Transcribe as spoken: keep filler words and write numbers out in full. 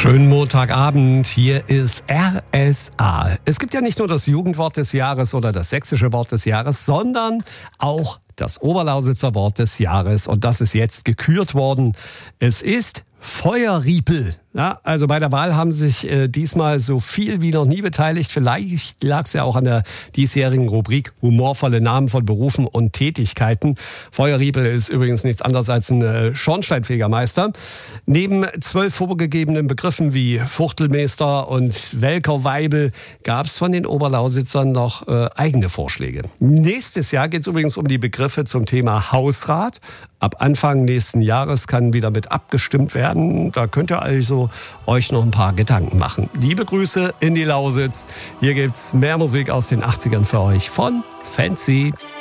Schönen Montagabend, hier ist R S A. Es gibt ja nicht nur das Jugendwort des Jahres oder das sächsische Wort des Jahres, sondern auch das Oberlausitzer Wort des Jahres. Und das ist jetzt gekürt worden. Es ist Feuerriepel. Ja, also bei der Wahl haben sich äh, diesmal so viel wie noch nie beteiligt. Vielleicht lag es ja auch an der diesjährigen Rubrik humorvolle Namen von Berufen und Tätigkeiten. Feuerriepel ist übrigens nichts anderes als ein äh, Schornsteinfegermeister. Neben zwölf vorgegebenen Begriffen wie Fuchtelmeister und Welkerweibel gab es von den Oberlausitzern noch äh, eigene Vorschläge. Nächstes Jahr geht es übrigens um die Begriffe zum Thema Hausrat. Ab Anfang nächsten Jahres kann wieder mit abgestimmt werden. Da könnt ihr also euch noch ein paar Gedanken machen. Liebe Grüße in die Lausitz. Hier gibt's mehr Musik aus den achtzigern für euch von Fancy.